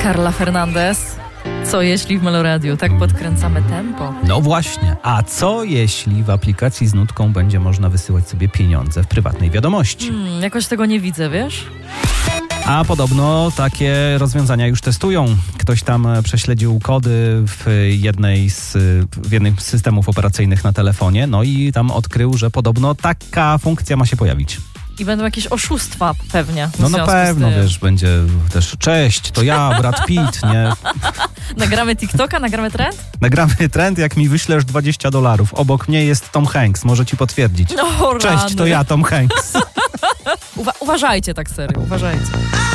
Carla Fernandez. Co jeśli w Meloradiu? Tak podkręcamy tempo. No właśnie, a co jeśli w aplikacji z nutką będzie można wysyłać sobie pieniądze w prywatnej wiadomości? Jakoś tego nie widzę, wiesz? A podobno takie rozwiązania już testują. Ktoś tam prześledził kody w jednym z systemów operacyjnych na telefonie, no i tam odkrył, że podobno taka funkcja ma się pojawić. I będą jakieś oszustwa pewnie. No na pewno, wiesz, będzie też cześć, to ja, Brad Pitt, nie? Nagramy TikToka, nagramy trend? Nagramy trend, jak mi wyślesz $20. Obok mnie jest Tom Hanks, może ci potwierdzić. No, cześć, to ja, Tom Hanks. Uważajcie tak serio, uważajcie.